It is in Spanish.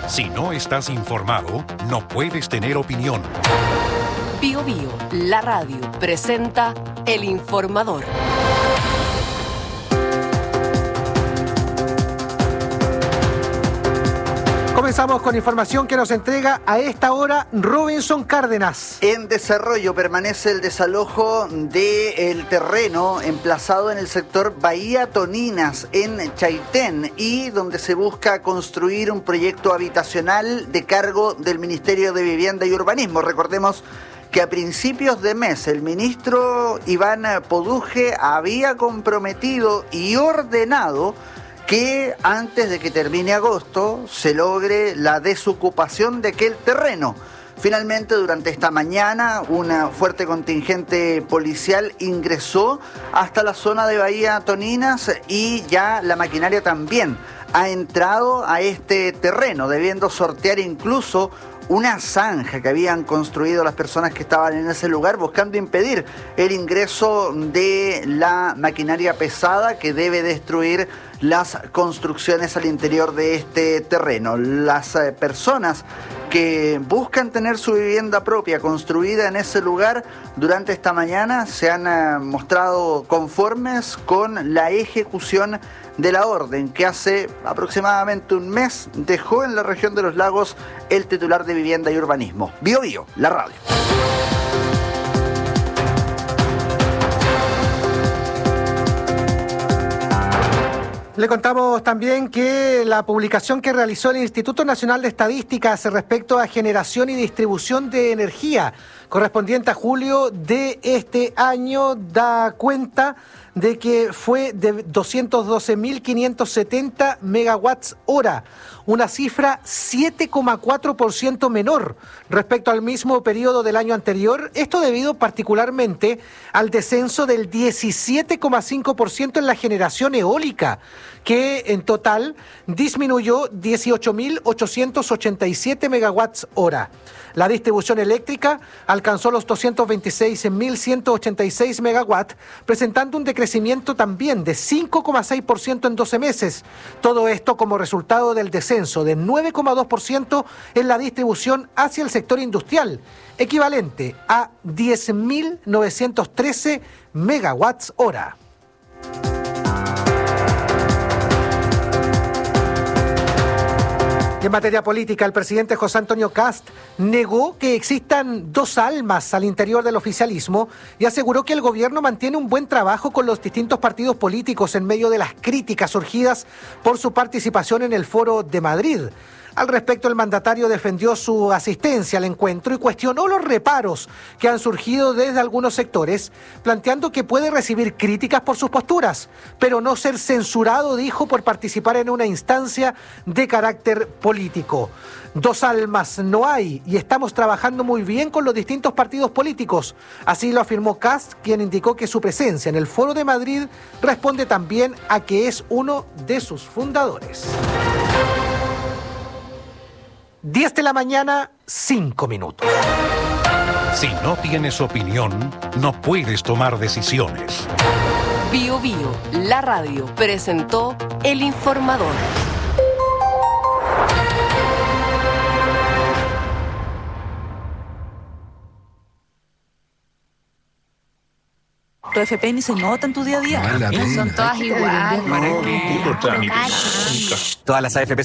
Si no estás informado, no puedes tener opinión. Bío Bío, la radio, presenta El Informador. Comenzamos con información que nos entrega a esta hora Robinson Cárdenas. En desarrollo permanece el desalojo del terreno emplazado en el sector Bahía Toninas, en Chaitén, y donde se busca construir un proyecto habitacional de cargo del Ministerio de Vivienda y Urbanismo. Recordemos que a principios de mes el ministro Iván Poduje había comprometido y ordenado que antes de que termine agosto se logre la desocupación de aquel terreno. Finalmente, durante esta mañana, un fuerte contingente policial ingresó hasta la zona de Bahía Toninas y ya la maquinaria también ha entrado a este terreno, debiendo sortear incluso una zanja que habían construido las personas que estaban en ese lugar, buscando impedir el ingreso de la maquinaria pesada que debe destruir las construcciones al interior de este terreno. Las personas que buscan tener su vivienda propia construida en ese lugar durante esta mañana se han mostrado conformes con la ejecución de la orden que hace aproximadamente un mes dejó en la región de los lagos el titular de Vivienda y Urbanismo. Bío Bío, la radio. Le contamos también que la publicación que realizó el Instituto Nacional de Estadísticas respecto a generación y distribución de energía correspondiente a julio de este año da cuenta de que fue de 212.570 megawatts hora, una cifra 7,4% menor respecto al mismo periodo del año anterior, esto debido particularmente al descenso del 17,5% en la generación eólica, que en total disminuyó 18.887 megawatts hora. La distribución eléctrica alcanzó los 226.186 megawatts, presentando un decrecimiento también de 5,6% en 12 meses. Todo esto como resultado del descenso de 9,2% en la distribución hacia el sector industrial, equivalente a 10.913 megawatts hora. En materia política, el presidente José Antonio Kast negó que existan dos almas al interior del oficialismo y aseguró que el gobierno mantiene un buen trabajo con los distintos partidos políticos en medio de las críticas surgidas por su participación en el Foro de Madrid. Al respecto, el mandatario defendió su asistencia al encuentro y cuestionó los reparos que han surgido desde algunos sectores, planteando que puede recibir críticas por sus posturas, pero no ser censurado, dijo, por participar en una instancia de carácter político. Dos almas no hay y estamos trabajando muy bien con los distintos partidos políticos. Así lo afirmó Kast, quien indicó que su presencia en el Foro de Madrid responde también a que es uno de sus fundadores. 10 de la mañana, 5 minutos. Si no tienes opinión, no puedes tomar decisiones. Bío Bío, la radio, presentó El Informador. Tu FP ni se nota en tu día a día. Son todas iguales. Todas las AFP